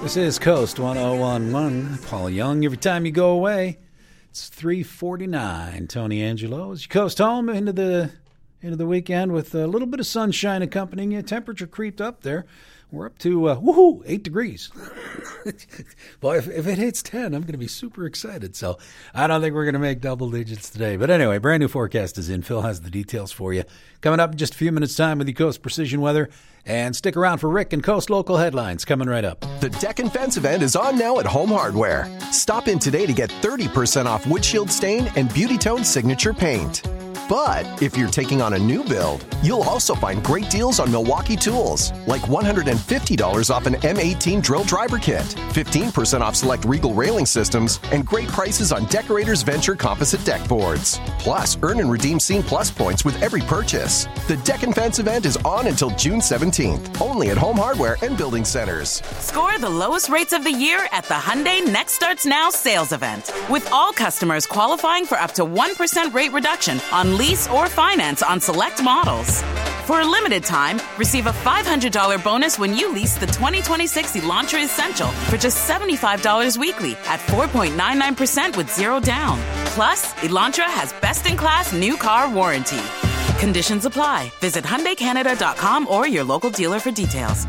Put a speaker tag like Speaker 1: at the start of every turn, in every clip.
Speaker 1: This is Coast 1011. Paul Young, every time you go away, it's 3:49. Tony Angelo, as you coast home into the weekend with a little bit of sunshine accompanying you. Temperature creeped up there. We're up to 8 degrees. Boy, if it hits 10, I'm going to be super excited. So I don't think we're going to make double digits today. But anyway, brand new forecast is in. Phil has the details for you. Coming up in just a few minutes' time with the Coast Precision Weather. And stick around for Rick and Coast Local Headlines coming right up.
Speaker 2: The Deck and Fence event is on now at Home Hardware. Stop in today to get 30% off windshield stain and Beauty Tone signature paint. But if you're taking on a new build, you'll also find great deals on Milwaukee tools, like $150 off an M18 drill driver kit, 15% off select Regal railing systems, and great prices on Decorators Venture composite deck boards. Plus, earn and redeem Scene Plus points with every purchase. The Deck and Fence event is on until June 17th, only at Home Hardware and Building Centers.
Speaker 3: Score the lowest rates of the year at the Hyundai Next Starts Now sales event, with all customers qualifying for up to 1% rate reduction on lease or finance on select models. For a limited time, receive a $500 bonus when you lease the 2026 Elantra Essential for just $75 weekly at 4.99% with zero down. Plus, Elantra has best-in-class new car warranty. Conditions apply. Visit HyundaiCanada.com or your local dealer for details.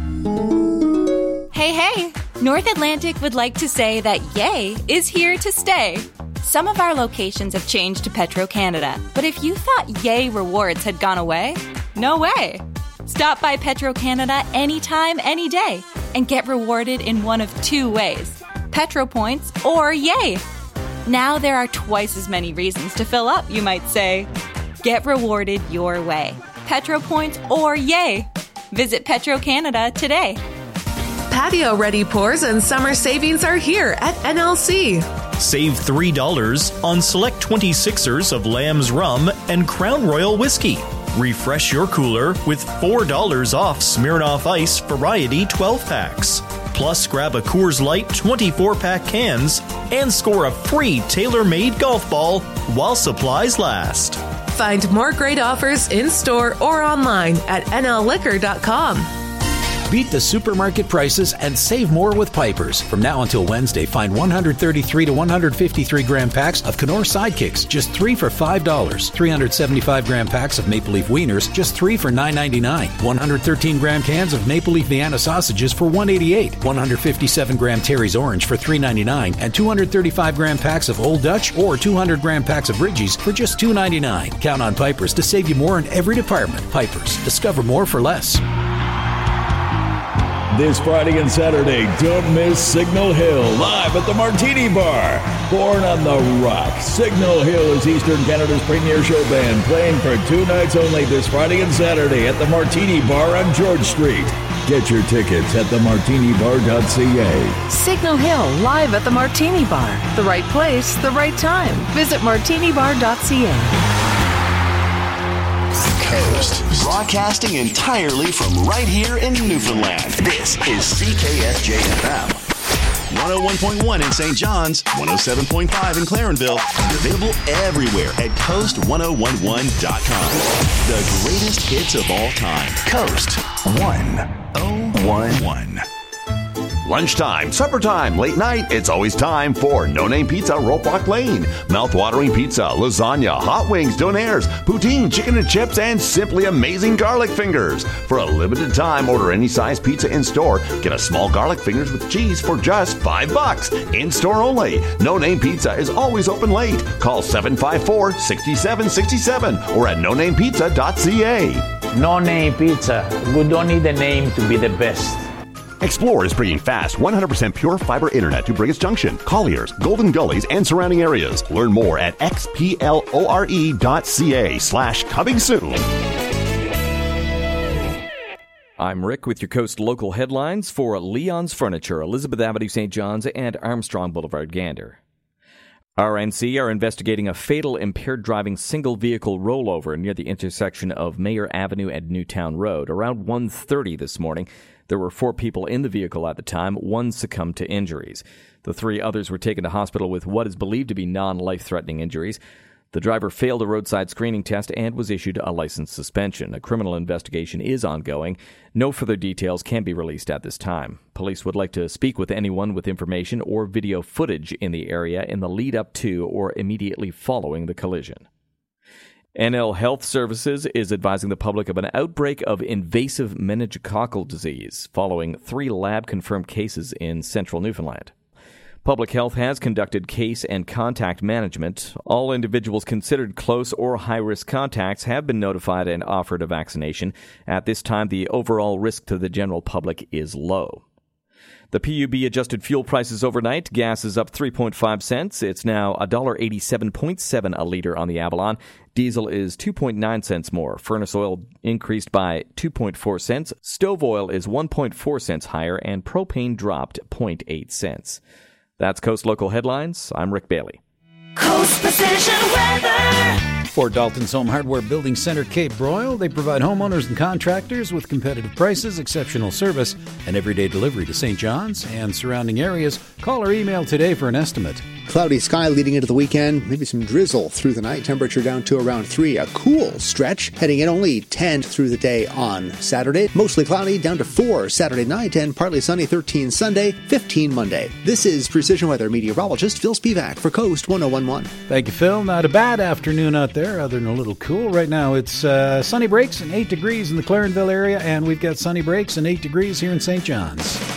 Speaker 4: Hey, North Atlantic would like to say that Yay is here to stay. Some of our locations have changed to Petro-Canada, but if you thought Yay rewards had gone away, no way. Stop by Petro-Canada anytime, any day, and get rewarded in one of two ways: Petro Points or Yay. Now there are twice as many reasons to fill up, you might say. Get rewarded your way. Petro Points or Yay. Visit Petro-Canada today.
Speaker 5: Patio-ready pours and summer savings are here at NLC.
Speaker 6: Save $3 on select 26ers of Lamb's Rum and Crown Royal Whiskey. Refresh your cooler with $4 off Smirnoff Ice Variety 12-packs. Plus, grab a Coors Light 24-pack cans and score a free tailor-made golf ball while supplies last.
Speaker 5: Find more great offers in-store or online at nlliquor.com.
Speaker 1: Beat the supermarket prices and save more with Piper's. From now until Wednesday, find 133 to 153 gram packs of Knorr Sidekicks, just 3 for $5. 375 gram packs of Maple Leaf Wieners, just 3 for $9.99. 113 gram cans of Maple Leaf Vienna sausages for $1.88. 157 gram Terry's Orange for $3.99. And 235 gram packs of Old Dutch or 200 gram packs of Ridgies for just $2.99. Count on Piper's to save you more in every department. Piper's. Discover more for less.
Speaker 7: This Friday and Saturday, don't miss Signal Hill live at the Martini Bar. Born on the Rock, Signal Hill is Eastern Canada's premier show band, playing for 2 nights only this Friday and Saturday at the Martini Bar on George Street. Get your tickets at themartinibar.ca.
Speaker 5: Signal Hill live at the Martini Bar. The right place, the right time. Visit martinibar.ca.
Speaker 8: Coast, broadcasting entirely from right here in Newfoundland. This is CKSJ-FM. 101.1 in St. John's, 107.5 in Clarenville, and available everywhere at coast1011.com. The greatest hits of all time. Coast 1011. Lunchtime, supper time, late night, it's always time for No Name Pizza, Rope Walk Lane. Mouth-watering pizza, lasagna, hot wings, donaires, poutine, chicken and chips, and simply amazing garlic fingers. For a limited time, order any size pizza in-store. Get a small garlic fingers with cheese for just $5. In-store only. No Name Pizza is always open late. Call 754-6767 or at nonamepizza.ca.
Speaker 9: No Name Pizza. We don't need a name to be the best.
Speaker 8: Explore is bringing fast 100% pure fiber internet to Brigus Junction, Colliers, Golden Gullies, and surrounding areas. Learn more at xplore.ca/coming soon.
Speaker 10: I'm Rick with your Coast Local Headlines for Leon's Furniture, Elizabeth Avenue, St. John's, and Armstrong Boulevard, Gander. RNC are investigating a fatal impaired driving single vehicle rollover near the intersection of Mayor Avenue and Newtown Road. Around 1:30 this morning, there were 4 people in the vehicle at the time. 1 succumbed to injuries. The 3 others were taken to hospital with what is believed to be non-life-threatening injuries. The driver failed a roadside screening test and was issued a license suspension. A criminal investigation is ongoing. No further details can be released at this time. Police would like to speak with anyone with information or video footage in the area in the lead up to or immediately following the collision. NL Health Services is advising the public of an outbreak of invasive meningococcal disease following 3 lab-confirmed cases in central Newfoundland. Public Health has conducted case and contact management. All individuals considered close or high-risk contacts have been notified and offered a vaccination. At this time, the overall risk to the general public is low. The PUB adjusted fuel prices overnight. Gas is up 3.5 cents. It's now $1.87.7 a liter on the Avalon. Diesel is 2.9 cents more. Furnace oil increased by 2.4 cents. Stove oil is 1.4 cents higher, and propane dropped 0.8 cents. That's Coast Local Headlines. I'm Rick Bailey.
Speaker 11: Coast Precision Weather.
Speaker 1: For Dalton's Home Hardware Building Center, Cape Broyle, they provide homeowners and contractors with competitive prices, exceptional service, and everyday delivery to St. John's and surrounding areas. Call or email today for an estimate.
Speaker 12: Cloudy sky leading into the weekend, maybe some drizzle through the night, temperature down to around 3. A cool stretch, heading in only 10 through the day on Saturday. Mostly cloudy, down to 4 Saturday night, and partly sunny 13 Sunday, 15 Monday. This is Precision Weather meteorologist Phil Spivak for Coast 1011.
Speaker 1: Thank you, Phil. Not a bad afternoon out there, other than a little cool. Right now it's sunny breaks and 8 degrees in the Clarenville area, and we've got sunny breaks and 8 degrees here in St. John's.